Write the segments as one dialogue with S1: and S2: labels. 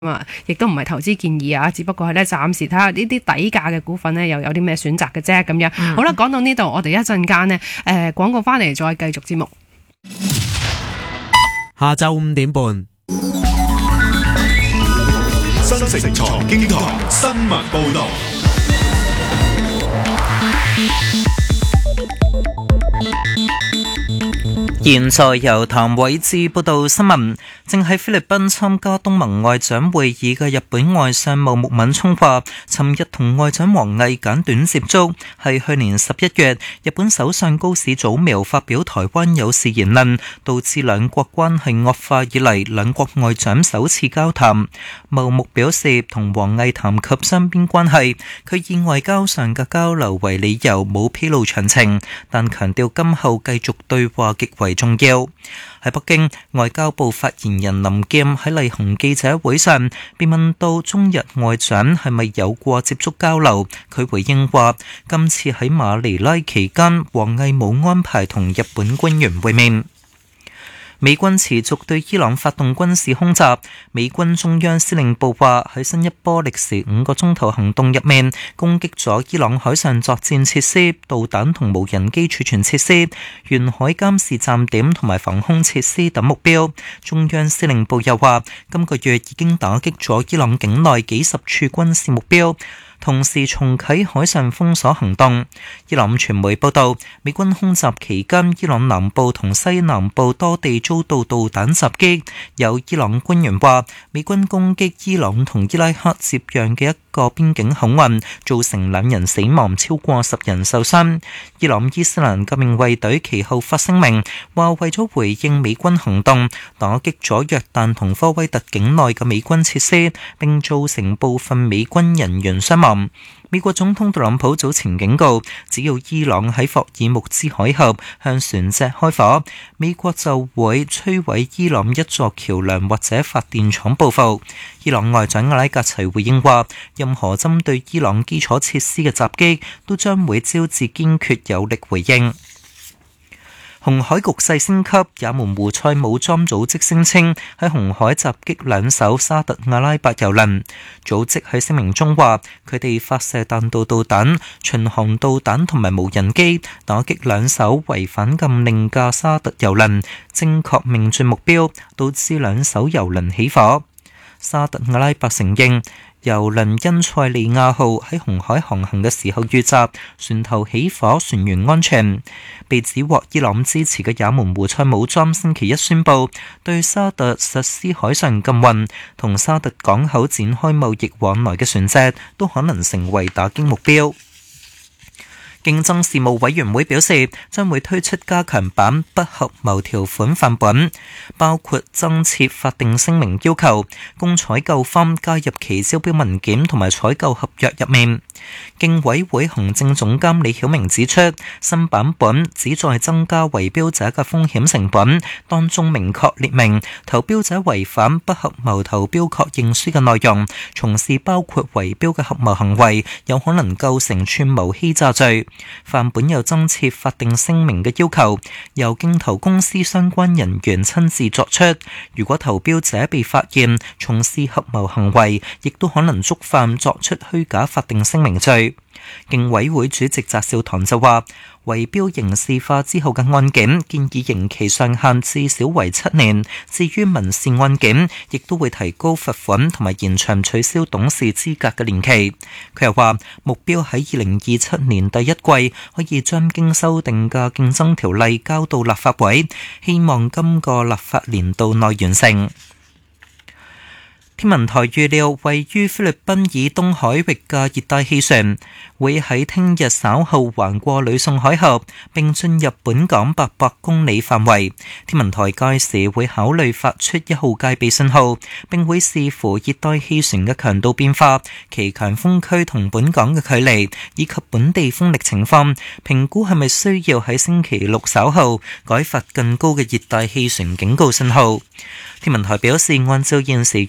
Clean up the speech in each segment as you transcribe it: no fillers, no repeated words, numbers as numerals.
S1: 亦都唔係投資建議啊，只不過係咧暫時睇下呢啲底價嘅股份咧，又有啲咩選擇嘅啫咁樣。好啦，講到呢度，我哋一陣間呢廣告翻嚟再繼續節目。
S2: 下晝5點半，
S3: 新城財經台新聞報道。
S4: 現在由譚偉智報道新聞。正喺菲律賓參加東盟外長會議嘅日本外相茂木敏充話，尋日同外長王毅簡短接觸，係去年11月日本首相高市早苗發表台灣有事言論，導致兩國關係惡化以嚟兩國外長首次交談。茂木表示，同王毅談及雙邊關係，佢以外交上嘅交流為理由，冇披露詳情，但強調今後繼續對話極為重要。喺北京，外交部發言人林劍喺例行記者會上被問到中日外長係咪有過接觸交流，佢回應話：今次喺馬尼拉期間，王毅冇安排同日本官員會面。美軍持續對伊朗發動軍事空襲，美軍中央司令部話喺新一波歷時5個鐘頭行動入面，攻擊咗伊朗海上作戰設施、導彈同無人機儲存設施、沿海監視站點同埋防空設施等目標。中央司令部又話，今個月已經打擊咗伊朗境內幾十處軍事目標，同時重啟海上封鎖行動。伊朗傳媒報道，美軍空襲期間，伊朗南部同西南部多地遭到導彈襲擊。有伊朗官員話，美軍攻擊伊朗同伊拉克接壤嘅一個邊境口岸，造成2人死亡，超過10人受傷。伊朗伊斯蘭革命衛隊其後發聲明，話為咗回應美軍行動，打擊咗約旦同科威特境內嘅美軍設施，並造成部分美軍人員傷亡。美國總統特朗普早前警告，只要伊朗喺霍爾木茲海峽向船隻開火，美國就會摧毀伊朗一座橋樑或者發電廠報復。伊朗外長阿拉格齊回應話，任何針對伊朗基礎設施嘅襲擊都將會招致堅決有力回應。紅海局勢升級，也門胡塞武裝組織聲稱喺紅海襲擊2艘沙特阿拉伯油輪。組織喺聲明中話，佢哋發射彈道導彈、巡航導彈同埋無人機，打擊2艘違反禁令嘅沙特油輪，正確命中目標，導致2艘油輪起火。沙特阿拉伯承認油輪因塞利亞號喺紅海航行嘅時候遇襲，船頭起火，船員安全。被指獲伊朗支持嘅也門胡塞武裝星期一宣布對沙特實施海上禁運，同沙特港口展開貿易往來嘅船隻都可能成為打擊目標。競爭事務委員會表示，將會推出加強版不合謀條款範本，包括增設法定聲明要求，供採購方加入其招標文件同埋採購合約入面。競委會行政總監李曉明指出，新版本旨在增加圍標者嘅風險成本，當中明確列明投標者違反不合謀投標確認書嘅內容，從事包括圍標嘅合謀行為，有可能構成串謀欺詐罪。範本又增設法定聲明嘅要求，由競投公司相關人員親自作出。如果投標者被發現從事合謀行為，亦都可能觸犯作出虛假法定聲明罪。競委會主席翟紹唐就話，圍標刑事化之後嘅案件，建議刑期上限至少為7年。至於民事案件，亦都會提高罰款同埋延長取消董事資格嘅年期。佢又話，目標喺2027年第一季可以將經修訂嘅競爭條例交到立法會，希望今個立法年度內完成。天文台預料，位於菲律賓以東海域嘅熱帶氣旋會喺聽日稍後橫過呂宋海峽，並進入本港800公里範圍。天文台屆時會考慮發出1號戒備信號，並會視乎熱帶氣旋嘅強度變化、其強風區同本港嘅距離，以及本地風力情況，評估係咪需要喺星期六稍後改發更高嘅熱帶氣旋警告信號。天文台表示，按照現時預測路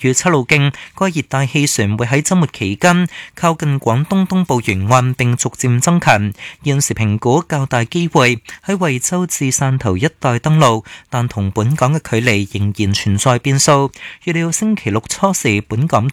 S4: 路徑，該熱帶氣旋會喺週末期間靠近廣東東部沿岸並逐漸增強。現時評估較大機會喺惠州至汕頭一帶登陸，但同本港嘅距離仍然存在變數。預料星期六初時本港